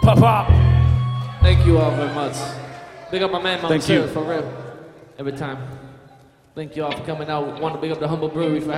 Pop, pop. Thank you all very much. Big up my man, Mount Thank you. for real. Every time. Thank you all for coming out. Want to big up the Humble Brewery for having